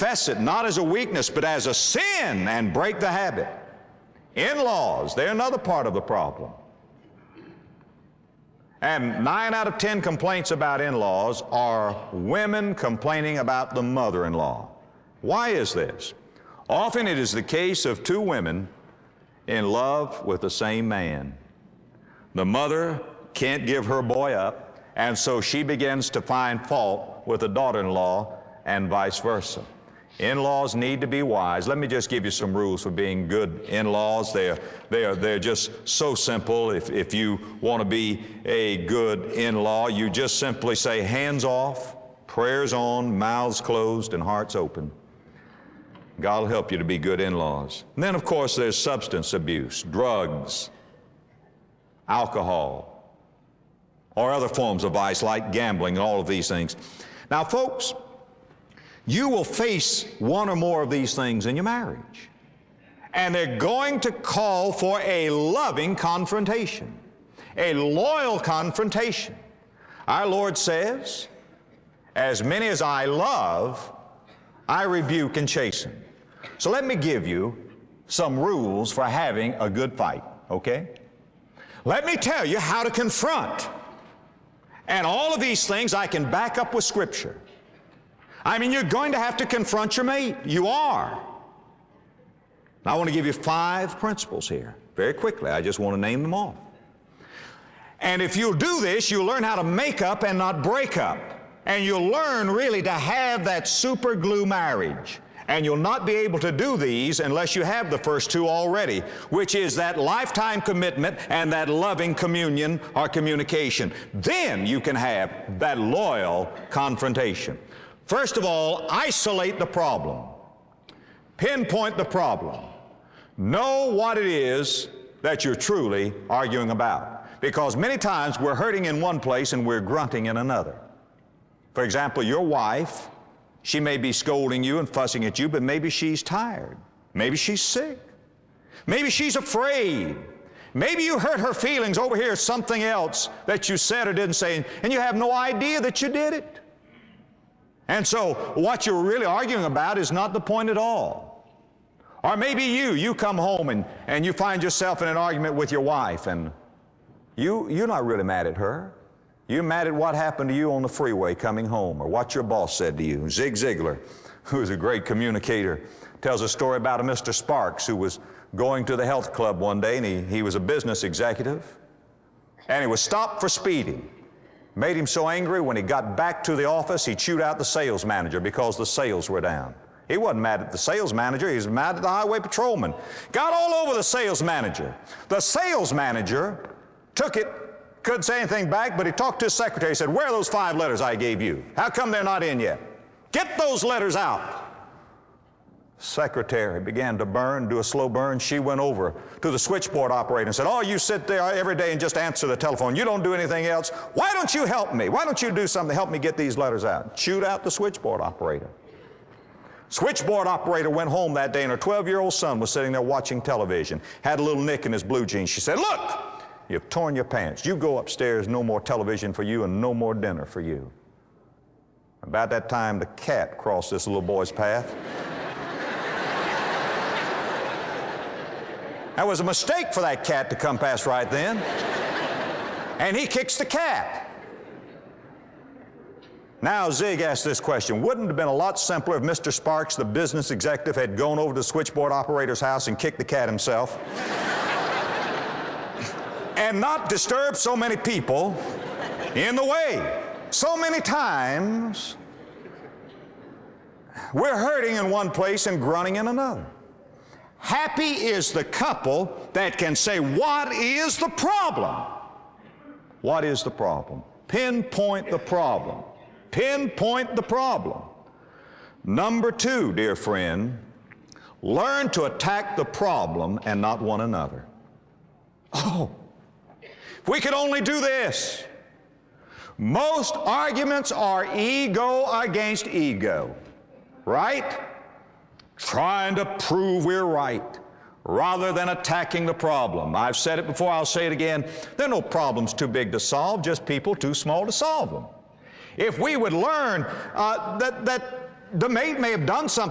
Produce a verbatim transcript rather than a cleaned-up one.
confess it not as a weakness but as a sin and break the habit. In-laws, they're another part of the problem. And nine out of ten complaints about in-laws are women complaining about the mother-in-law. Why is this? Often it is the case of two women in love with the same man. The mother can't give her boy up, and so she begins to find fault with the daughter-in-law and vice versa. In-laws need to be wise. Let me just give you some rules for being good in-laws. They're, they're, they're just so simple. If, if you want to be a good in-law, you just simply say hands off, prayers on, mouths closed, and hearts open. God will help you to be good in-laws. And then, of course, there's substance abuse, drugs, alcohol, or other forms of vice like gambling, all of these things. Now, folks, you will face one or more of these things in your marriage. And they're going to call for a loving confrontation, a loyal confrontation. Our Lord says, as many as I love, I rebuke and chasten. So let me give you some rules for having a good fight, okay? Let me tell you how to confront. And all of these things I can back up with Scripture. I mean, you're going to have to confront your mate. You are. I want to give you five principles here, very quickly. I just want to name them all. And if you'll do this, you'll learn how to make up and not break up. And you'll learn really to have that super glue marriage. And you'll not be able to do these unless you have the first two already, which is that lifetime commitment and that loving communion or communication. Then you can have that loyal confrontation. First of all, isolate the problem. Pinpoint the problem. Know what it is that you're truly arguing about. Because many times we're hurting in one place and we're grunting in another. For example, your wife, she may be scolding you and fussing at you, but maybe she's tired. Maybe she's sick. Maybe she's afraid. Maybe you hurt her feelings over here, something else that you said or didn't say, and you have no idea that you did it. And so what you're really arguing about is not the point at all. Or maybe you, you come home and, and you find yourself in an argument with your wife, and you, you're not really mad at her. You're mad at what happened to you on the freeway coming home, or what your boss said to you. Zig Ziglar, who is a great communicator, tells a story about a Mister Sparks who was going to the health club one day, and he, he was a business executive, and he was stopped for speeding. Made him so angry, when he got back to the office, he chewed out the sales manager because the sales were down. He wasn't mad at the sales manager, he was mad at the highway patrolman. Got all over the sales manager. The sales manager took it, couldn't say anything back, but he talked to his secretary. He said, "Where are those five letters I gave you? How come they're not in yet? Get those letters out." Secretary began to burn, do a slow burn. She went over to the switchboard operator and said, "Oh, you sit there every day and just answer the telephone. You don't do anything else. Why don't you help me? Why don't you do something to help me get these letters out?" Chewed out the switchboard operator. Switchboard operator went home that day, and her twelve-year-old son was sitting there watching television, had a little nick in his blue jeans. She said, "Look, you've torn your pants. You go upstairs, no more television for you and no more dinner for you." About that time, the cat crossed this little boy's path. That was a mistake for that cat to come past right then. And he kicks the cat. Now Zig asked this question: wouldn't it have been a lot simpler if Mister Sparks, the business executive, had gone over to the switchboard operator's house and kicked the cat himself? And not disturb so many people in the way. So many times we're hurting in one place and grunting in another. Happy is the couple that can say, what is the problem? What is the problem? Pinpoint the problem. Pinpoint the problem. Number two, dear friend, learn to attack the problem and not one another. Oh, if we could only do this. Most arguments are ego against ego, right? Trying to prove we're right rather than attacking the problem. I've said it before, I'll say it again. There are no problems too big to solve, just people too small to solve them. If we would learn uh, that, that the mate may have done something